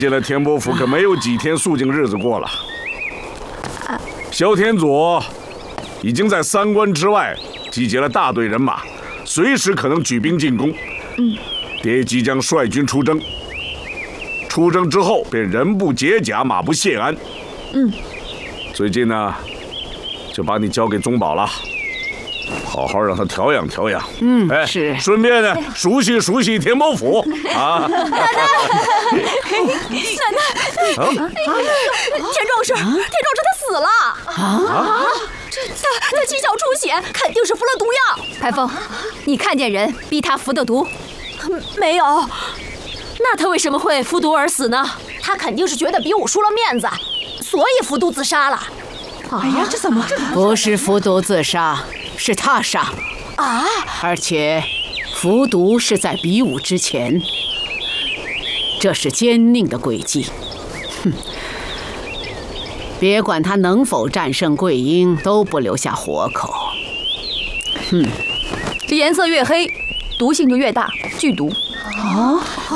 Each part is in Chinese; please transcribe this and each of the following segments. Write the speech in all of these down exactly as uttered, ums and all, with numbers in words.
进了田伯府可没有几天肃静日子过了。萧天佐已经在三关之外集结了大队人马，随时可能举兵进攻。嗯，爹即将率军出征，出征之后便人不解甲，马不谢鞍。嗯，最近呢，就把你交给宗保了。 好好让他调养调养， 嗯，哎，是， 顺便呢熟悉熟悉田伯府啊。奶奶， 奶奶，田壮士，田壮士他死了啊！这他他七窍出血，肯定是服了毒药。 排风，你看见人逼他服的毒？ 没有。 那他为什么会服毒而死呢？ 他肯定是觉得比武输了面子，所以服毒自杀了。 哎呀，这怎么？ 不是服毒自杀。 是他杀啊！而且服毒是在比武之前，这是奸佞的诡计。哼！别管他能否战胜桂英，都不留下活口。 哼！这颜色越黑，毒性就越大，剧毒。 哦，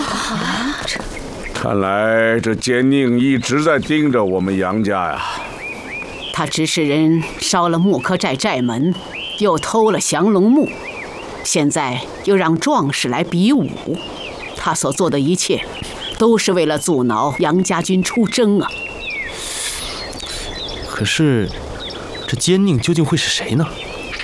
看来这奸佞一直在盯着我们杨家呀。 他指使人烧了木柯寨寨门。 又偷了降龙木，现在又让壮士来比武，他所做的一切，都是为了阻挠杨家军出征啊！ 可是，这奸佞究竟会是谁呢？